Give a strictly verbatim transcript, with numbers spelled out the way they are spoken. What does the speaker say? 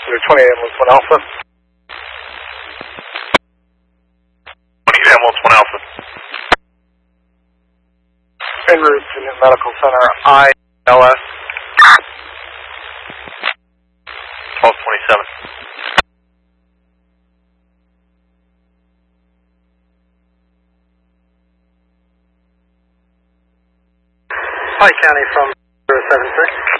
twenty-eight ambulance one Alpha. twenty-eight ambulance one Alpha. En route to New Medical Center, I L S. twelve twenty-seven. Hi, County from zero seven six.